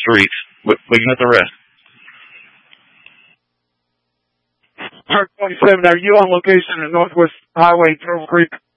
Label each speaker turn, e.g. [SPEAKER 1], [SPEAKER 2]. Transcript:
[SPEAKER 1] streets. Looking at the rest.
[SPEAKER 2] Park 27, are you on location at Northwest Highway, Turtle Creek?